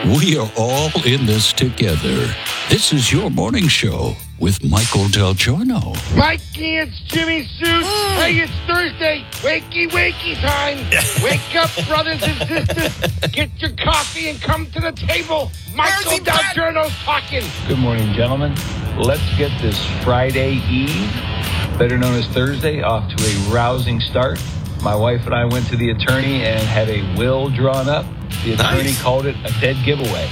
We are all in this together. This is your morning show with Michael Del Giorno. Mikey, it's Jimmy Suits. Hey, it's Thursday. Wakey, wakey time. Wake up, brothers and sisters. Get your coffee and come to the table. Michael Del Giorno's talking. Good morning, gentlemen. Let's get this Friday Eve, better known as Thursday, off to a rousing start. My wife and I went to the attorney and had a will drawn up. The attorney called it a dead giveaway.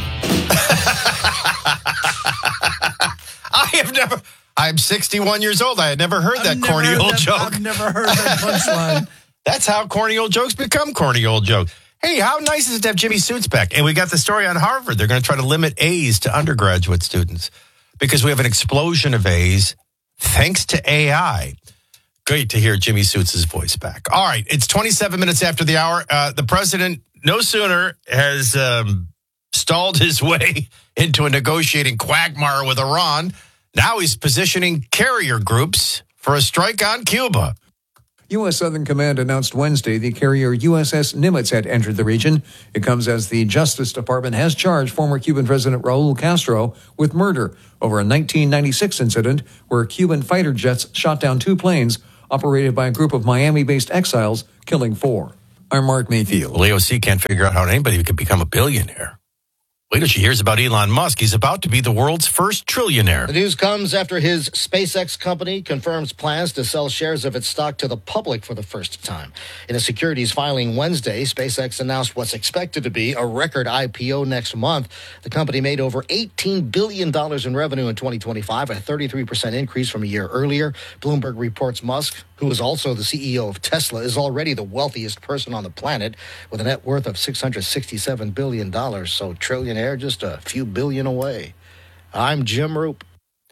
I'm 61 years old. I had never heard that corny old joke. I've never heard that punchline. That's how corny old jokes become corny old jokes. Hey, how nice is it to have Jimmy Suits back? And we got the story on Harvard. They're going to try to limit A's to undergraduate students because we have an explosion of A's thanks to AI. Great to hear Jimmy Suits' voice back. All right, it's 27 minutes after the hour. The president no sooner has stalled his way into a negotiating quagmire with Iran. Now he's positioning carrier groups for a strike on Cuba. U.S. Southern Command announced Wednesday the carrier USS Nimitz had entered the region. It comes as the Justice Department has charged former Cuban President Raul Castro with murder over a 1996 incident where Cuban fighter jets shot down 2 planes operated by a group of Miami-based exiles, killing 4. I'm Mark Mayfield. Well, AOC can't figure out how anybody could become a billionaire. Wait till she hears about Elon Musk. He's about to be the world's first trillionaire. The news comes after his SpaceX company confirms plans to sell shares of its stock to the public for the first time. In a securities filing Wednesday, SpaceX announced what's expected to be a record IPO next month. The company made over $18 billion in revenue in 2025, a 33% increase from a year earlier. Bloomberg reports Musk, who is also the CEO of Tesla, is already the wealthiest person on the planet with a net worth of $667 billion. So trillionaire, just a few billion away. I'm Jim Roop.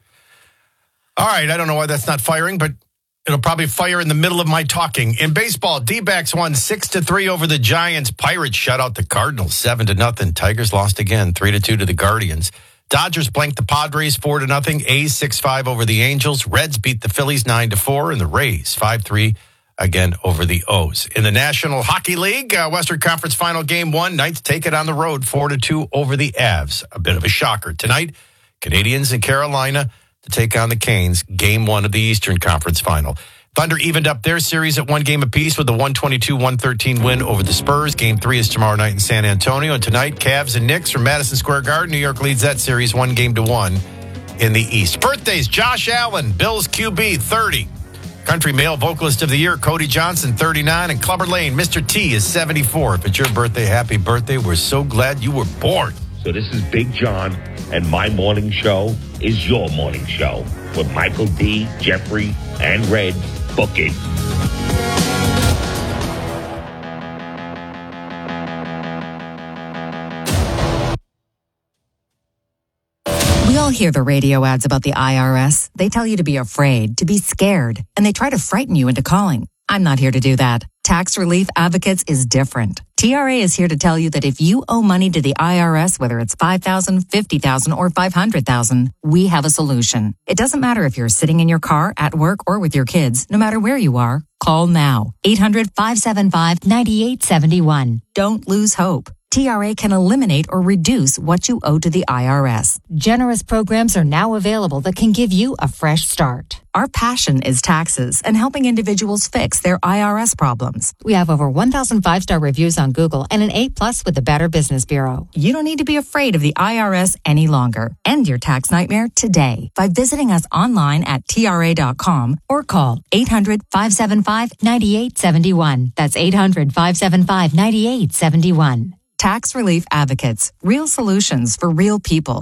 All right, I don't know why that's not firing, but it'll probably fire in the middle of my talking. In baseball, D-backs won 6-3 over the Giants. Pirates shut out the Cardinals 7-0. Tigers lost again 3-2 to the Guardians. Dodgers blanked the Padres 4-0. A's 6-5 over the Angels. Reds beat the Phillies 9-4, and the Rays 5-3 again over the O's. In the National Hockey League, Western Conference Final Game 1, Knights take it on the road 4-2 over the Avs. A bit of a shocker tonight. Canadians in Carolina to take on the Canes, Game 1 of the Eastern Conference Final. Thunder evened up their series at 1 game apiece with a 122-113 win over the Spurs. Game 3 is tomorrow night in San Antonio. And tonight, Cavs and Knicks from Madison Square Garden. New York leads that series 1-1 in the East. Birthdays, Josh Allen, Bills QB, 30. Country Male Vocalist of the Year, Cody Johnson, 39. And Clubber Lane, Mr. T, is 74. If it's your birthday, happy birthday. We're so glad you were born. So this is Big John, and my morning show is your morning show with Michael D., Jeffrey, and Red Bookie. We all hear the radio ads about the IRS. They tell you to be afraid, to be scared, and they try to frighten you into calling. I'm not here to do that. Tax Relief Advocates is different. TRA is here to tell you that if you owe money to the IRS, whether it's $5,000, $50,000, or $500,000, we have a solution. It doesn't matter if you're sitting in your car, at work, or with your kids. No matter where you are, call now. 800-575-9871. Don't lose hope. TRA can eliminate or reduce what you owe to the IRS. Generous programs are now available that can give you a fresh start. Our passion is taxes and helping individuals fix their IRS problems. We have over 1,000 5-star reviews on Google and an A+ with the Better Business Bureau. You don't need to be afraid of the IRS any longer. End your tax nightmare today by visiting us online at TRA.com or call 800-575-9871. That's 800-575-9871. Tax Relief Advocates. Real solutions for real people.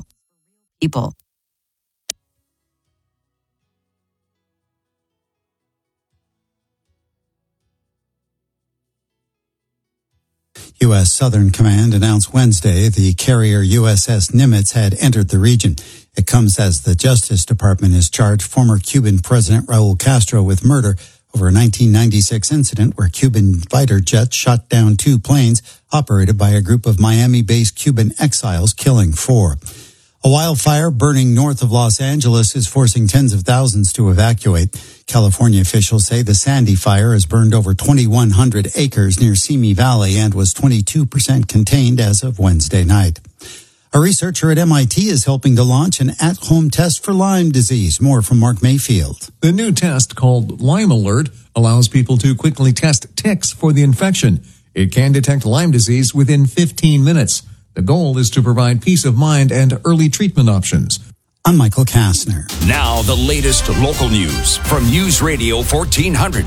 U.S. Southern Command announced Wednesday the carrier USS Nimitz had entered the region. It comes as the Justice Department has charged former Cuban President Raul Castro with murder over a 1996 incident where Cuban fighter jets shot down 2 planes operated by a group of Miami-based Cuban exiles, killing 4. A wildfire burning north of Los Angeles is forcing tens of thousands to evacuate. California officials say the Sandy Fire has burned over 2,100 acres near Simi Valley and was 22% contained as of Wednesday night. A researcher at MIT is helping to launch an at-home test for Lyme disease. More from Mark Mayfield. The new test, called Lyme Alert, allows people to quickly test ticks for the infection. It can detect Lyme disease within 15 minutes. The goal is to provide peace of mind and early treatment options. I'm Michael Kastner. Now the latest local news from News Radio 1400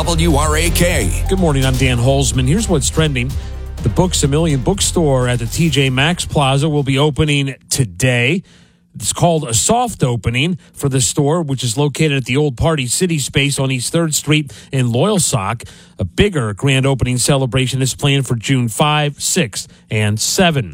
WRAK. Good morning, I'm Dan Holzman. Here's what's trending. The Books A Million bookstore at the TJ Maxx Plaza will be opening today. It's called a soft opening for the store, which is located at the old Party City space on East 3rd Street in Loyalsock. A bigger grand opening celebration is planned for June 5, 6, and 7.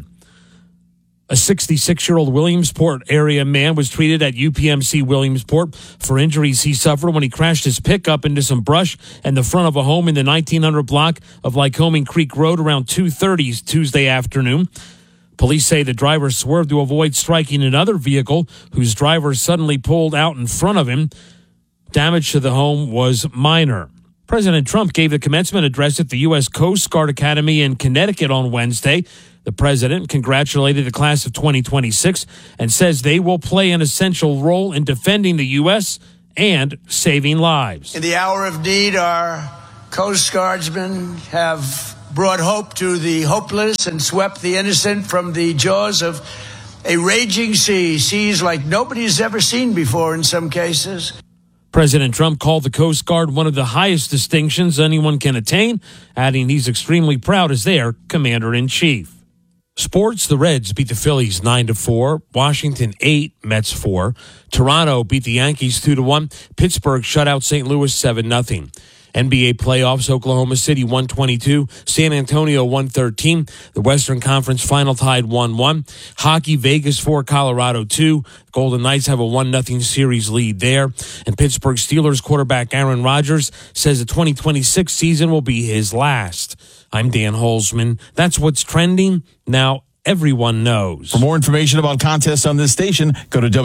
A 66-year-old Williamsport area man was treated at UPMC Williamsport for injuries he suffered when he crashed his pickup into some brush in the front of a home in the 1900 block of Lycoming Creek Road around 2:30 Tuesday afternoon. Police say the driver swerved to avoid striking another vehicle whose driver suddenly pulled out in front of him. Damage to the home was minor. President Trump gave the commencement address at the U.S. Coast Guard Academy in Connecticut on Wednesday. The president congratulated the class of 2026 and says they will play an essential role in defending the U.S. and saving lives. In the hour of need, our Coast Guardsmen have brought hope to the hopeless and swept the innocent from the jaws of a raging sea, seas like nobody's ever seen before in some cases. President Trump called the Coast Guard one of the highest distinctions anyone can attain, adding he's extremely proud as their commander-in-chief. Sports, the Reds beat the Phillies 9-4, Washington 8, Mets 4. Toronto beat the Yankees 2-1. Pittsburgh shut out St. Louis 7-0. NBA playoffs, Oklahoma City 122, San Antonio 113. The Western Conference final tied 1-1. Hockey, Vegas 4, Colorado 2. Golden Knights have a 1-0 series lead there. And Pittsburgh Steelers quarterback Aaron Rodgers says the 2026 season will be his last. I'm Dan Holzman. That's what's trending. Now everyone knows. For more information about contests on this station, go to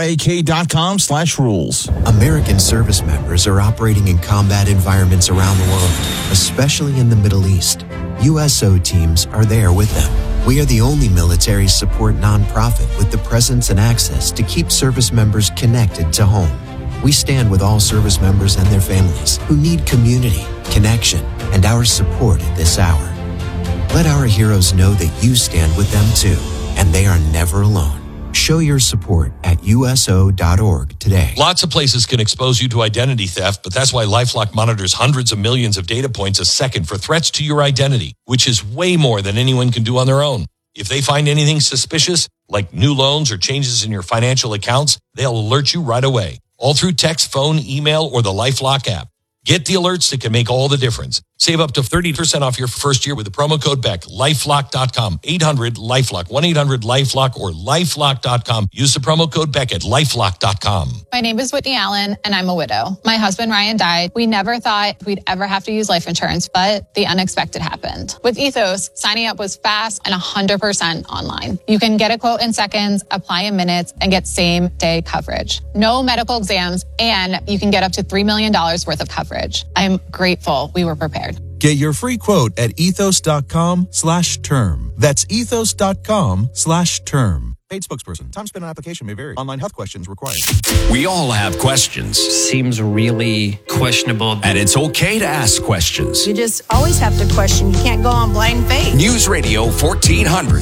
WRAK.com/rules. American service members are operating in combat environments around the world, especially in the Middle East. USO teams are there with them. We are the only military support nonprofit with the presence and access to keep service members connected to home. We stand with all service members and their families who need community, connection, and our support at this hour. Let our heroes know that you stand with them too, and they are never alone. Show your support at USO.org today. Lots of places can expose you to identity theft, but that's why LifeLock monitors hundreds of millions of data points a second for threats to your identity, which is way more than anyone can do on their own. If they find anything suspicious, like new loans or changes in your financial accounts, they'll alert you right away, all through text, phone, email, or the LifeLock app. Get the alerts that can make all the difference. Save up to 30% off your first year with the promo code BECK. LifeLock.com. 800-LifeLock. 1-800-LifeLock or LifeLock.com. Use the promo code BECK at LifeLock.com. My name is Whitney Allen, and I'm a widow. My husband, Ryan, died. We never thought we'd ever have to use life insurance, but the unexpected happened. With Ethos, signing up was fast and 100% online. You can get a quote in seconds, apply in minutes, and get same-day coverage. No medical exams, and you can get up to $3 million worth of coverage. I'm grateful we were prepared. Get your free quote at ethos.com/term. That's ethos.com/term. Paid spokesperson. Time spent on application may vary. Online health questions required. We all have questions. Seems really questionable. And it's okay to ask questions. You just always have to question. You can't go on blind faith. News Radio 1400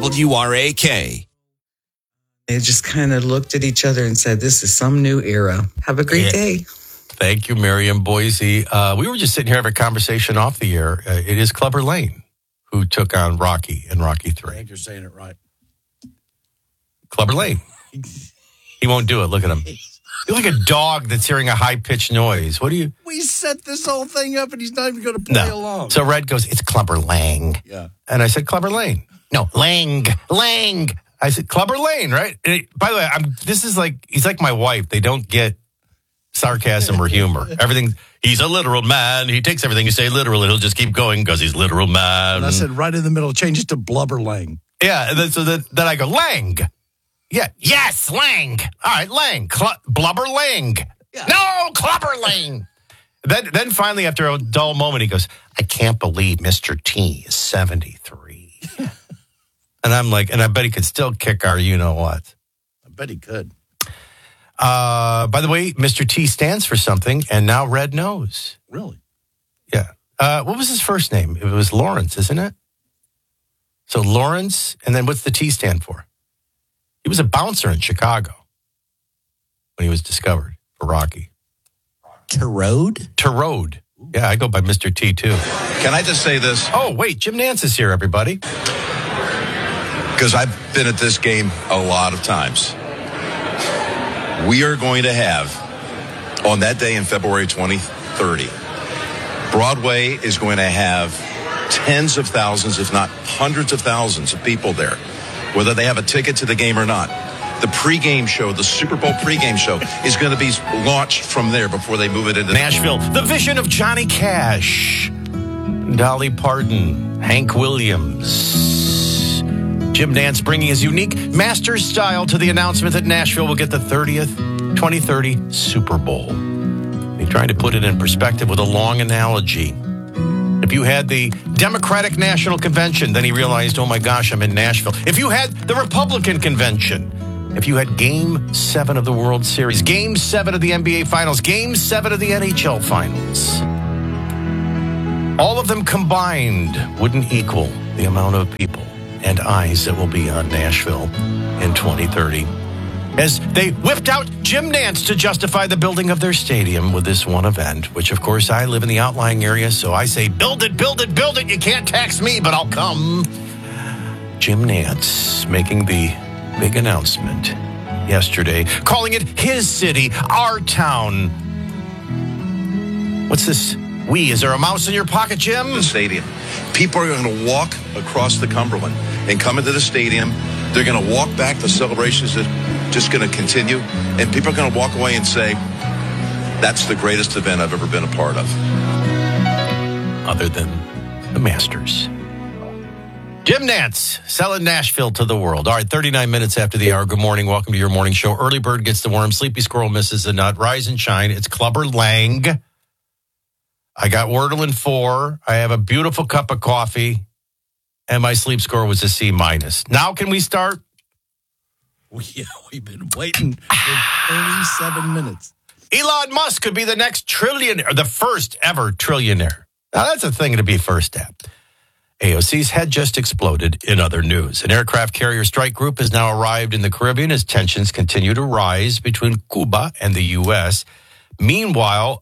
WRAK. They just kind of looked at each other and said, this is some new era. Have a great day. Thank you, Miriam Boise. We were just sitting here having a conversation off the air. It is Clubber Lang who took on Rocky in Rocky 3. I think you're saying it right. Clubber Lang. He won't do it. Look at him. You're like a dog that's hearing a high-pitched noise. What do you... We set this whole thing up and he's not even going to play along. So Red goes, it's Clubber Lang. Yeah. And I said, Clubber Lang. No, Lang. I said, Clubber Lang, right? By the way, this is like, he's like my wife. They don't get sarcasm or humor. Everything, he's a literal man. He takes everything you say literal and he'll just keep going because he's literal man. And I said right in the middle, change it to Blubber Lang. Yeah, and then I go, Lang. Yeah, yes, Lang. All right, Lang. Blubber Lang. Yeah. No, Clubber Lang. Then finally, after a dull moment, he goes, I can't believe Mr. T is 73. And And I'm like, and I bet he could still kick our you-know-what. I bet he could. By the way, Mr. T stands for something, and now Red knows. Really? Yeah. What was his first name? It was Lawrence, isn't it? So Lawrence, and then what's the T stand for? He was a bouncer in Chicago when he was discovered for Rocky. Terode. Yeah, I go by Mr. T, too. Can I just say this? Oh, wait, Jim Nantz is here, everybody. Because I've been at this game a lot of times. We are going to have, on that day in February 2030, Broadway is going to have tens of thousands, if not hundreds of thousands of people there, whether they have a ticket to the game or not. The pregame show, the Super Bowl pregame show, is going to be launched from there before they move it into Nashville. The vision of Johnny Cash, Dolly Parton, Hank Williams. Jim Nantz bringing his unique master's style to the announcement that Nashville will get the 2030 Super Bowl. He's trying to put it in perspective with a long analogy. If you had the Democratic National Convention, then he realized, oh my gosh, I'm in Nashville. If you had the Republican Convention, if you had Game 7 of the World Series, Game 7 of the NBA Finals, Game 7 of the NHL Finals, all of them combined wouldn't equal the amount of people and eyes that will be on Nashville in 2030. As they whipped out Jim Nantz to justify the building of their stadium with this one event, which, of course, I live in the outlying area, so I say, build it, build it, build it. You can't tax me, but I'll come. Jim Nantz making the big announcement yesterday, calling it his city, our town. What's this? Is there a mouse in your pocket, Jim? The stadium. People are going to walk across the Cumberland and come into the stadium. They're going to walk back. The celebrations are just going to continue. And people are going to walk away and say, that's the greatest event I've ever been a part of. Other than the Masters. Jim Nantz, selling Nashville to the world. All right, 39 minutes after the hour. Good morning. Welcome to your morning show. Early bird gets the worm. Sleepy squirrel misses the nut. Rise and shine. It's Clubber Lang. I got Wordle in 4. I have a beautiful cup of coffee. And my sleep score was a C-. Now can we start? Yeah, we've been waiting for 37 minutes. Elon Musk could be the next trillionaire, the first ever trillionaire. Now, that's a thing to be first at. AOC's head just exploded in other news. An aircraft carrier strike group has now arrived in the Caribbean as tensions continue to rise between Cuba and the U.S. Meanwhile,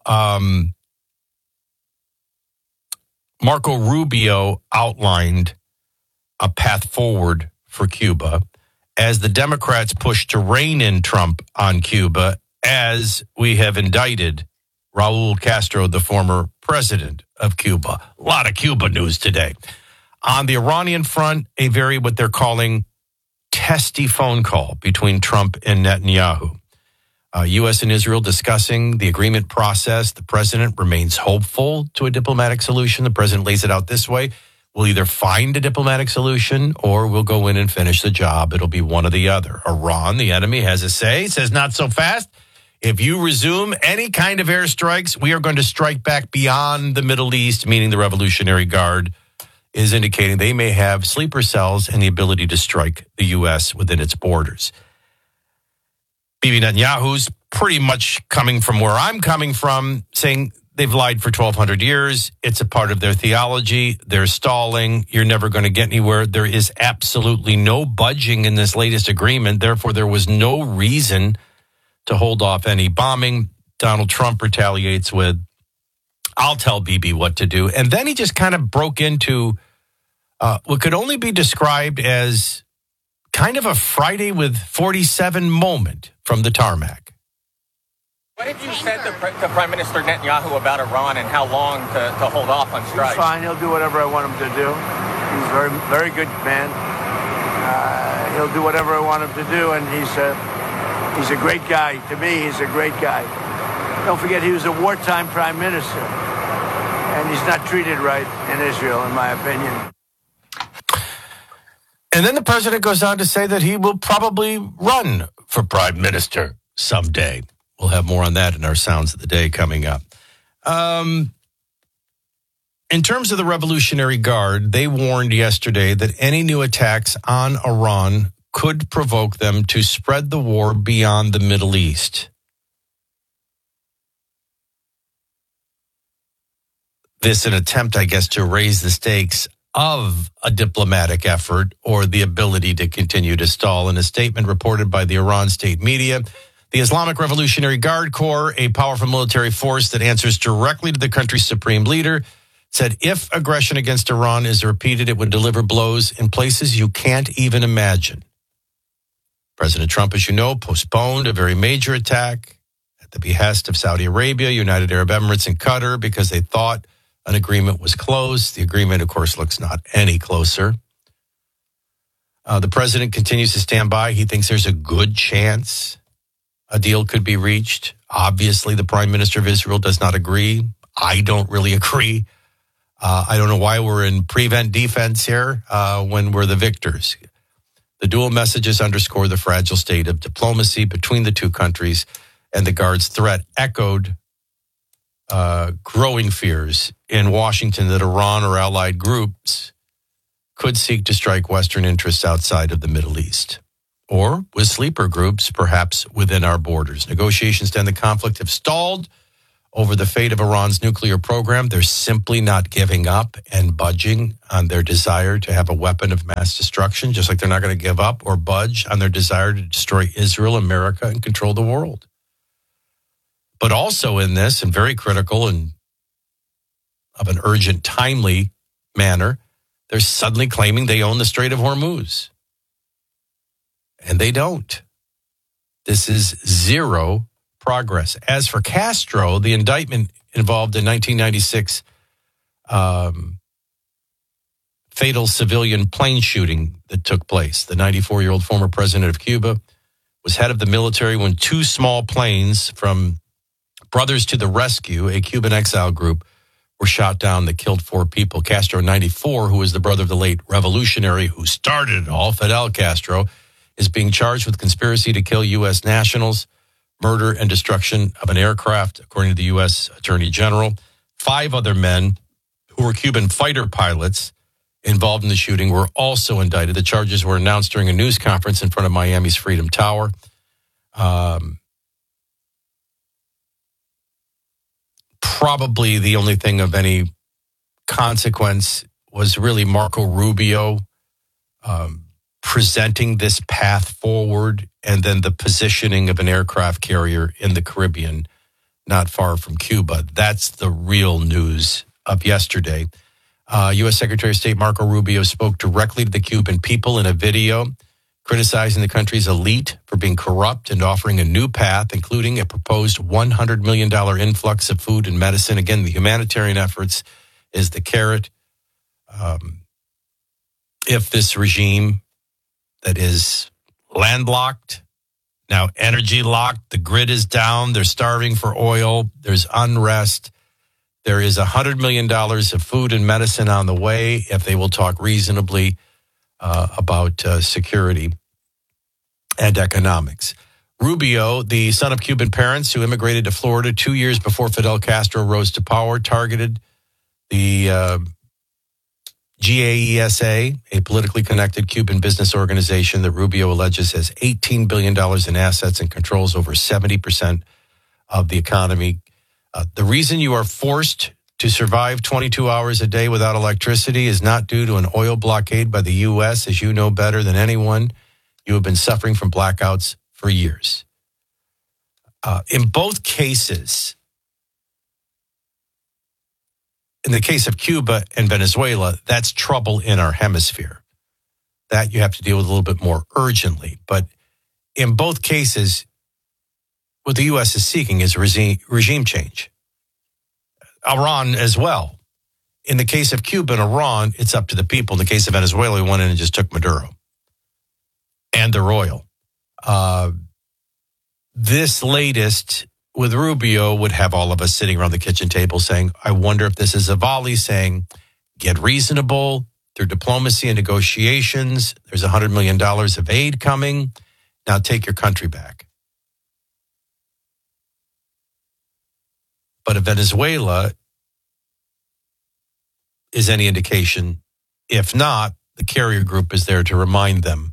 Marco Rubio outlined a path forward for Cuba as the Democrats push to rein in Trump on Cuba, as we have indicted Raul Castro, the former president of Cuba. A lot of Cuba news today. On the Iranian front, a very what they're calling testy phone call between Trump and Netanyahu. U.S. and Israel discussing the agreement process. The president remains hopeful to a diplomatic solution. The president lays it out this way. We'll either find a diplomatic solution or we'll go in and finish the job. It'll be one or the other. Iran, the enemy, has a say, says not so fast. If you resume any kind of airstrikes, we are going to strike back beyond the Middle East, meaning the Revolutionary Guard is indicating they may have sleeper cells and the ability to strike the U.S. within its borders. Bibi Netanyahu's pretty much coming from where I'm coming from, saying they've lied for 1,200 years. It's a part of their theology. They're stalling. You're never going to get anywhere. There is absolutely no budging in this latest agreement. Therefore, there was no reason to hold off any bombing. Donald Trump retaliates with, I'll tell Bibi what to do. And then he just kind of broke into what could only be described as kind of a Friday with 47 moment from the tarmac. What have you said to Prime Minister Netanyahu about Iran and how long to hold off on strikes? He's fine. He'll do whatever I want him to do. He's a very, very good man. He'll do whatever I want him to do, and he's a great guy. To me, he's a great guy. Don't forget, he was a wartime prime minister, and he's not treated right in Israel, in my opinion. And then the president goes on to say that he will probably run for prime minister someday. We'll have more on that in our Sounds of the Day coming up. In terms of the Revolutionary Guard, they warned yesterday that any new attacks on Iran could provoke them to spread the war beyond the Middle East. This an attempt, I guess, to raise the stakes of a diplomatic effort or the ability to continue to stall. In a statement reported by the Iran state media, the Islamic Revolutionary Guard Corps, a powerful military force that answers directly to the country's supreme leader, said if aggression against Iran is repeated, it would deliver blows in places you can't even imagine. President Trump, as you know, postponed a very major attack at the behest of Saudi Arabia, United Arab Emirates, and Qatar because they thought an agreement was close. The agreement, of course, looks not any closer. The president continues to stand by. He thinks there's a good chance a deal could be reached. Obviously, the prime minister of Israel does not agree. I don't really agree. I don't know why we're in prevent defense here when we're the victors. The dual messages underscore the fragile state of diplomacy between the two countries, and the Guard's threat echoed growing fears in Washington that Iran or allied groups could seek to strike Western interests outside of the Middle East, or with sleeper groups, perhaps within our borders. Negotiations to end the conflict have stalled over the fate of Iran's nuclear program. They're simply not giving up and budging on their desire to have a weapon of mass destruction, just like they're not going to give up or budge on their desire to destroy Israel, America, and control the world. But also in this, and very critical and of an urgent, timely manner, they're suddenly claiming they own the Strait of Hormuz. And they don't. This is zero progress. As for Castro, the indictment involved a 1996 fatal civilian plane shooting that took place. The 94-year-old former president of Cuba was head of the military when two small planes from Brothers to the Rescue, a Cuban exile group, were shot down that killed 4 people. Castro, 94, who was the brother of the late revolutionary who started it all, Fidel Castro, is being charged with conspiracy to kill U.S. nationals, murder and destruction of an aircraft, according to the U.S. Attorney General. 5 other men who were Cuban fighter pilots involved in the shooting were also indicted. The charges were announced during a news conference in front of Miami's Freedom Tower. Probably the only thing of any consequence was really Marco Rubio presenting this path forward, and then the positioning of an aircraft carrier in the Caribbean, not far from Cuba. That's the real news of yesterday. U.S. Secretary of State Marco Rubio spoke directly to the Cuban people in a video, criticizing the country's elite for being corrupt and offering a new path, including a proposed $100 million influx of food and medicine. Again, the humanitarian efforts is the carrot. If this regime that is landlocked, now energy locked, the grid is down, they're starving for oil, there's unrest, there is $100 million of food and medicine on the way if they will talk reasonably about security and economics. Rubio, the son of Cuban parents who immigrated to Florida 2 years before Fidel Castro rose to power, targeted the GAESA, a politically connected Cuban business organization that Rubio alleges has $18 billion in assets and controls over 70% of the economy. The reason you are forced to survive 22 hours a day without electricity is not due to an oil blockade by the U.S., as you know better than anyone. You have been suffering from blackouts for years. In both cases, in the case of Cuba and Venezuela, that's trouble in our hemisphere. That you have to deal with a little bit more urgently. But in both cases, what the U.S. is seeking is regime change. Iran as well. In the case of Cuba and Iran, it's up to the people. In the case of Venezuela, we went in and just took Maduro and their oil. This latest with Rubio would have all of us sitting around the kitchen table saying, I wonder if this is a volley saying, get reasonable through diplomacy and negotiations. There's $100 million of aid coming. Now take your country back. But in Venezuela, is any indication. If not, the carrier group is there to remind them.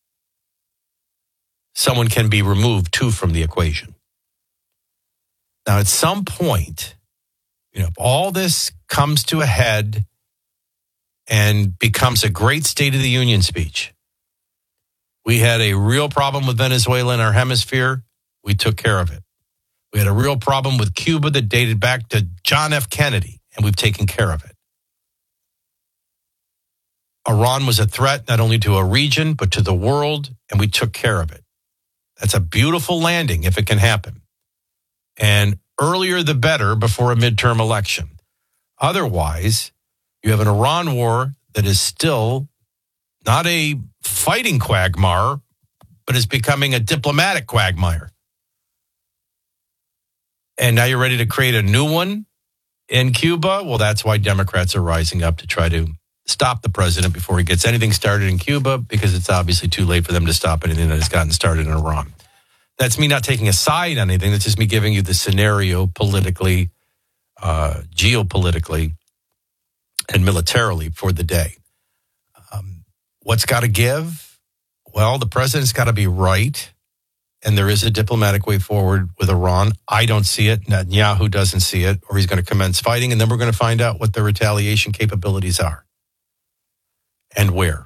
Someone can be removed, too, from the equation. Now, at some point, if all this comes to a head and becomes a great State of the Union speech, we had a real problem with Venezuela in our hemisphere. We took care of it. We had a real problem with Cuba that dated back to John F. Kennedy, and we've taken care of it. Iran was a threat not only to a region, but to the world, and we took care of it. That's a beautiful landing if it can happen. And earlier the better before a midterm election. Otherwise, you have an Iran war that is still not a fighting quagmire, but is becoming a diplomatic quagmire. And now you're ready to create a new one in Cuba? Well, that's why Democrats are rising up to try to stop the president before he gets anything started in Cuba, because it's obviously too late for them to stop anything that has gotten started in Iran. That's me not taking a side on anything. That's just me giving you the scenario politically, geopolitically, and militarily for the day. What's got to give? Well, the president's got to be right, and there is a diplomatic way forward with Iran. I don't see it. Netanyahu doesn't see it, or he's going to commence fighting, and then we're going to find out what the retaliation capabilities are and where.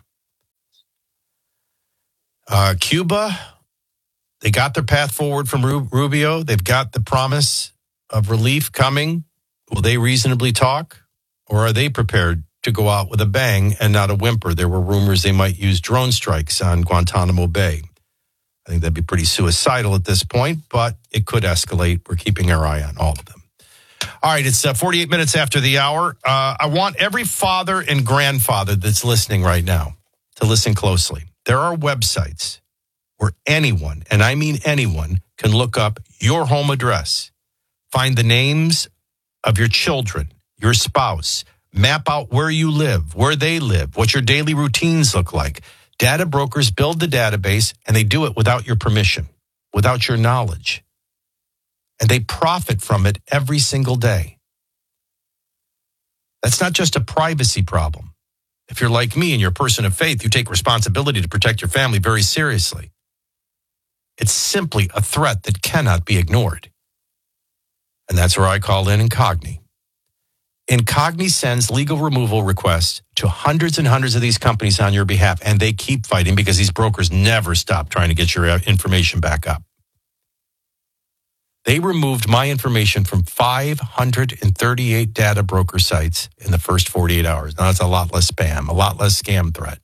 Cuba, they got their path forward from Rubio. They've got the promise of relief coming. Will they reasonably talk, or are they prepared to go out with a bang and not a whimper? There were rumors they might use drone strikes on Guantanamo Bay. I think that'd be pretty suicidal at this point, but it could escalate. We're keeping our eye on all of them. All right, it's 48 minutes after the hour. I want every father and grandfather that's listening right now to listen closely. There are websites where anyone, and I mean anyone, can look up your home address, find the names of your children, your spouse, map out where you live, where they live, what your daily routines look like. Data brokers build the database, and they do it without your permission, without your knowledge. And they profit from it every single day. That's not just a privacy problem. If you're like me and you're a person of faith, you take responsibility to protect your family very seriously. It's simply a threat that cannot be ignored. And that's where I call in Incogni. Incogni sends legal removal requests to hundreds and hundreds of these companies on your behalf, and they keep fighting because these brokers never stop trying to get your information back up. They removed my information from 538 data broker sites in the first 48 hours. Now, that's a lot less spam, a lot less scam threat.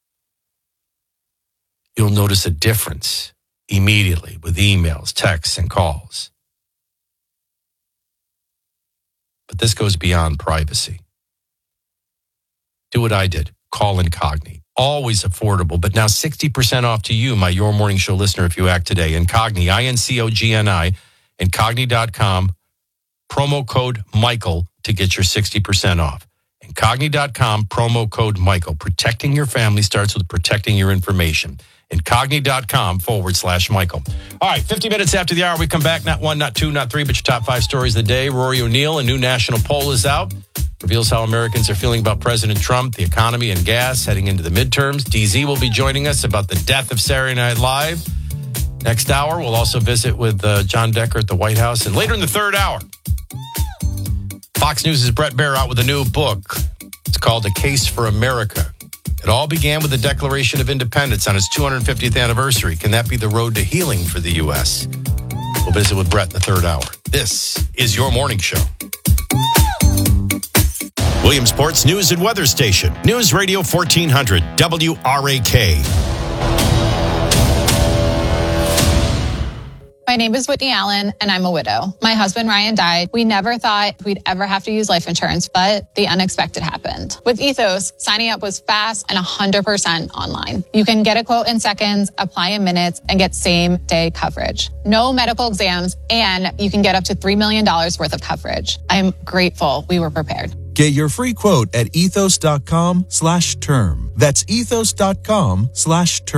You'll notice a difference immediately with emails, texts, and calls. But this goes beyond privacy. Do what I did. Call Incogni. Always affordable, but now 60% off to you, my Your Morning Show listener, if you act today. Incogni, Incogni, Incogni.com, promo code Michael to get your 60% off. Incogni.com, promo code Michael. Protecting your family starts with protecting your information. Incogni.com/Michael. All right, 50 minutes after the hour, we come back. Not one, not two, not three, but your top 5 stories of the day. Rory O'Neill, a new national poll is out. Reveals how Americans are feeling about President Trump, the economy, and gas heading into the midterms. DZ will be joining us about the death of Saturday Night Live. Next hour, we'll also visit with John Decker at the White House. And later in the third hour, Fox News' Bret Baier out with a new book. It's called A Case for America. It all began with the Declaration of Independence on its 250th anniversary. Can that be the road to healing for the U.S.? We'll visit with Bret in the third hour. This is Your Morning Show. Williamsport's News and Weather Station. News Radio 1400, WRAK. My name is Whitney Allen, and I'm a widow. My husband, Ryan, died. We never thought we'd ever have to use life insurance, but the unexpected happened. With Ethos, signing up was fast and 100% online. You can get a quote in seconds, apply in minutes, and get same-day coverage. No medical exams, and you can get up to $3 million worth of coverage. I'm grateful we were prepared. Get your free quote at ethos.com/term. That's ethos.com/term.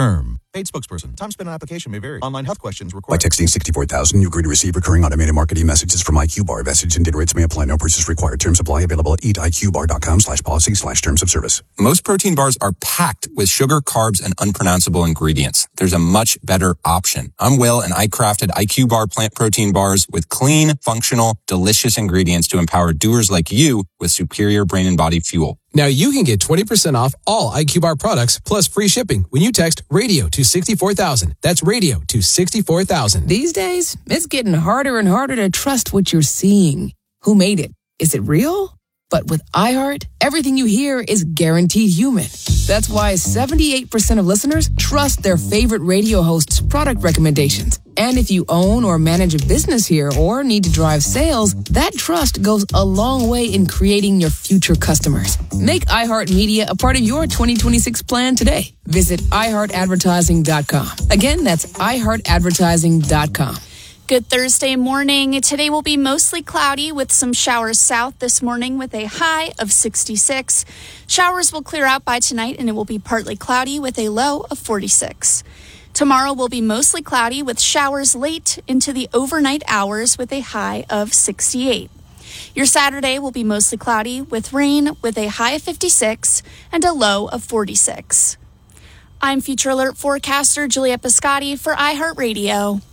Paid spokesperson. Time spent on application may vary. Online health questions By required. texting 64,000, you agree to receive recurring automated marketing messages from IQ Bar. Message and data rates may apply. No purchase required. Terms apply. Available at eatiqbar.com/policy/terms of service. Most protein bars are packed with sugar, carbs, and unpronounceable ingredients. There's a much better option. I'm Will, and I crafted IQ Bar plant protein bars with clean, functional, delicious ingredients to empower doers like you with superior brain and body fuel. Now you can get 20% off all IQ Bar products plus free shipping when you text radio to 64,000. That's radio to 64,000. These days, it's getting harder and harder to trust what you're seeing. Who made it? Is it real? But with iHeart, everything you hear is guaranteed human. That's why 78% of listeners trust their favorite radio host's product recommendations. And if you own or manage a business here or need to drive sales, that trust goes a long way in creating your future customers. Make iHeartMedia a part of your 2026 plan today. Visit iHeartAdvertising.com. Again, that's iHeartAdvertising.com. Good Thursday morning. Today will be mostly cloudy with some showers south this morning with a high of 66. Showers will clear out by tonight and it will be partly cloudy with a low of 46. Tomorrow will be mostly cloudy with showers late into the overnight hours with a high of 68. Your Saturday will be mostly cloudy with rain with a high of 56 and a low of 46. I'm Future Alert forecaster Julia Piscotti for iHeartRadio.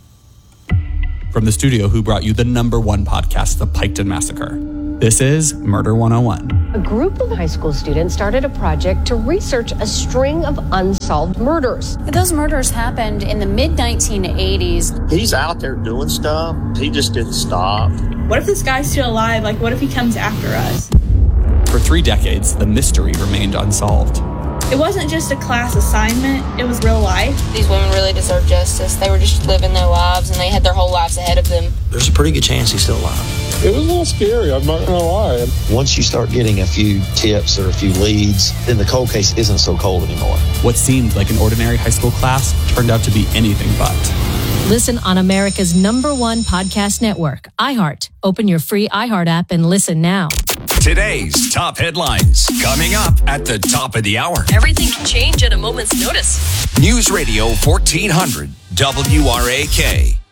From the studio who brought you the #1 podcast, The Piketon Massacre. This is Murder 101. A group of high school students started a project to research a string of unsolved murders. Those murders happened in the mid-1980s. He's out there doing stuff. He just didn't stop. What if this guy's still alive? Like, what if he comes after us? For 3 decades, the mystery remained unsolved. It wasn't just a class assignment, it was real life. These women really deserve justice. They were just living their lives and they had their whole lives ahead of them. There's a pretty good chance he's still alive. It was a little scary, I'm not gonna lie. Once you start getting a few tips or a few leads, then the cold case isn't so cold anymore. What seemed like an ordinary high school class turned out to be anything but. Listen on America's #1 podcast network, iHeart. Open your free iHeart app and listen now. Today's top headlines coming up at the top of the hour. Everything can change at a moment's notice. News Radio 1400 WRAK.